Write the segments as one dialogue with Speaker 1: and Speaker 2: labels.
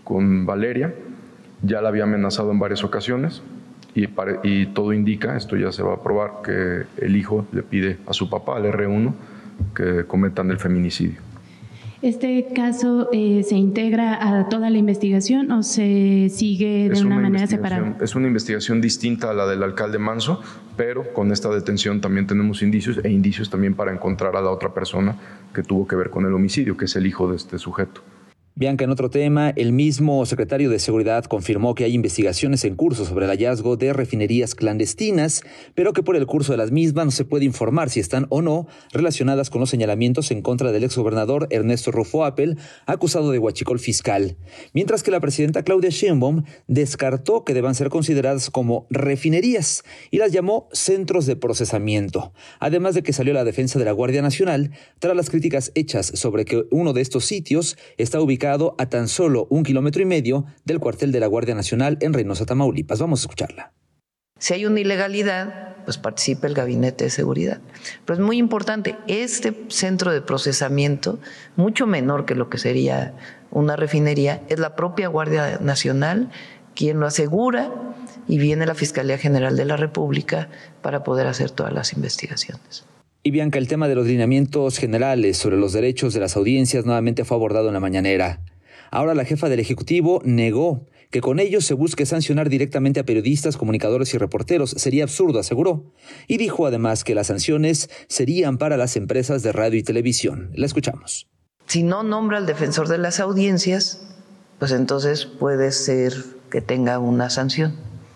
Speaker 1: con Valeria. Ya la había amenazado en varias ocasiones y todo indica, esto ya se va a probar, que el hijo le pide a su papá, al R1, que cometan el feminicidio.
Speaker 2: ¿Este caso se integra a toda la investigación o se sigue de una manera separada?
Speaker 1: Es una investigación distinta a la del alcalde Manso, pero con esta detención también tenemos indicios también para encontrar a la otra persona que tuvo que ver con el homicidio, que es el hijo de este sujeto.
Speaker 3: Bianca, en otro tema, el mismo secretario de Seguridad confirmó que hay investigaciones en curso sobre el hallazgo de refinerías clandestinas, pero que por el curso de las mismas no se puede informar si están o no relacionadas con los señalamientos en contra del exgobernador Ernesto Rufo Appel, acusado de huachicol fiscal. Mientras que la presidenta Claudia Sheinbaum descartó que deban ser consideradas como refinerías y las llamó centros de procesamiento. Además de que salió la defensa de la Guardia Nacional tras las críticas hechas sobre que uno de estos sitios está ubicado a tan solo 1,5 kilómetros del cuartel de la Guardia Nacional en Reynosa, Tamaulipas. Vamos a escucharla.
Speaker 4: Si hay una ilegalidad, pues participa el Gabinete de Seguridad. Pero es muy importante, este centro de procesamiento, mucho menor que lo que sería una refinería, es la propia Guardia Nacional quien lo asegura y viene la Fiscalía General de la República para poder hacer todas las investigaciones.
Speaker 3: Y Bianca, el tema de los lineamientos generales sobre los derechos de las audiencias nuevamente fue abordado en la mañanera. Ahora la jefa del Ejecutivo negó que con ellos se busque sancionar directamente a periodistas, comunicadores y reporteros. Sería absurdo, aseguró. Y dijo además que las sanciones serían para las empresas de radio y televisión. La escuchamos.
Speaker 4: Si no nombra al defensor de las audiencias, pues entonces puede ser que tenga una sanción.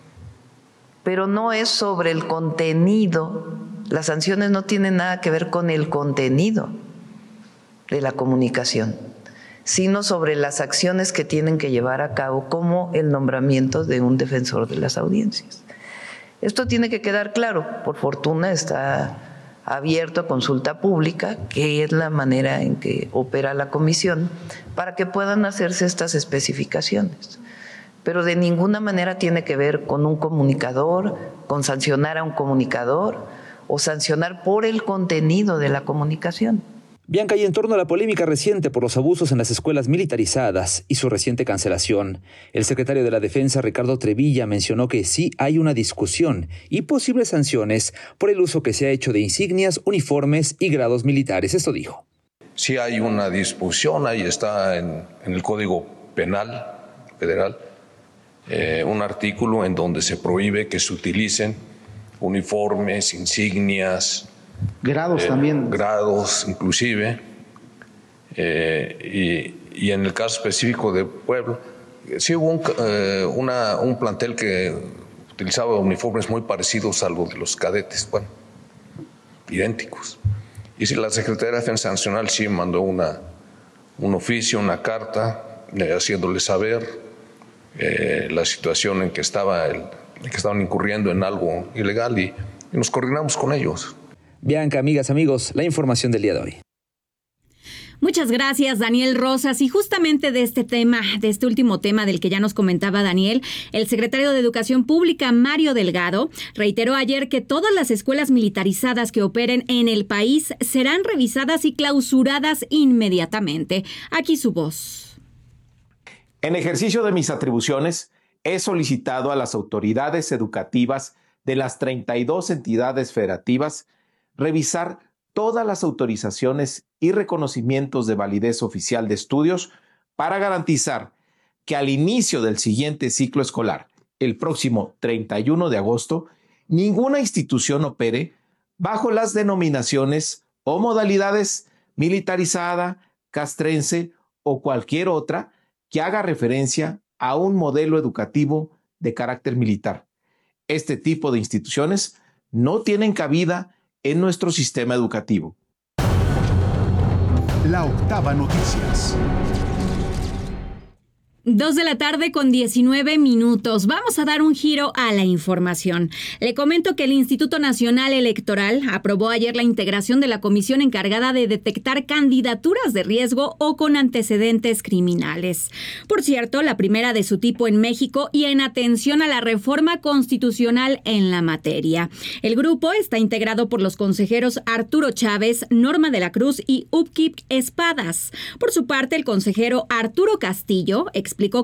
Speaker 4: Pero no es sobre el contenido. Las sanciones no tienen nada que ver con el contenido de la comunicación, sino sobre las acciones que tienen que llevar a cabo, como el nombramiento de un defensor de las audiencias. Esto tiene que quedar claro. Por fortuna está abierto a consulta pública, que es la manera en que opera la comisión, para que puedan hacerse estas especificaciones. Pero de ninguna manera tiene que ver con un comunicador, con sancionar a un comunicador o sancionar por el contenido de la comunicación.
Speaker 3: Bianca, y en torno a la polémica reciente por los abusos en las escuelas militarizadas y su reciente cancelación, el secretario de la Defensa, Ricardo Trevilla, mencionó que sí hay una discusión y posibles sanciones por el uso que se ha hecho de insignias, uniformes y grados militares. Esto dijo.
Speaker 5: Sí hay una discusión, ahí está en el Código Penal Federal, un artículo en donde se prohíbe que se utilicen uniformes, insignias,
Speaker 6: grados también.
Speaker 5: Grados inclusive, y en el caso específico de Puebla, sí hubo un plantel que utilizaba uniformes muy parecidos a los de los cadetes, bueno, idénticos. Y si la Secretaría de Defensa Nacional sí mandó un oficio, una carta, haciéndole saber la situación en que estaban incurriendo en algo ilegal y nos coordinamos con ellos.
Speaker 3: Bianca, amigas, amigos, la información del día de hoy.
Speaker 7: Muchas gracias, Daniel Rosas. Y justamente de este tema, de este último tema del que ya nos comentaba Daniel, el secretario de Educación Pública, Mario Delgado, reiteró ayer que todas las escuelas militarizadas que operen en el país serán revisadas y clausuradas inmediatamente. Aquí su voz.
Speaker 8: En ejercicio de mis atribuciones, he solicitado a las autoridades educativas de las 32 entidades federativas revisar todas las autorizaciones y reconocimientos de validez oficial de estudios para garantizar que al inicio del siguiente ciclo escolar, el próximo 31 de agosto, ninguna institución opere bajo las denominaciones o modalidades militarizada, castrense o cualquier otra que haga referencia a un modelo educativo de carácter militar. Este tipo de instituciones no tienen cabida en nuestro sistema educativo.
Speaker 9: La Octava Noticias.
Speaker 7: 2:19 p.m. Vamos a dar un giro a la información. Le comento que el Instituto Nacional Electoral aprobó ayer la integración de la comisión encargada de detectar candidaturas de riesgo o con antecedentes criminales. Por cierto, la primera de su tipo en México y en atención a la reforma constitucional en la materia. El grupo está integrado por los consejeros Arturo Chávez, Norma de la Cruz y Upkik Espadas. Por su parte, el consejero Arturo Castillo explicó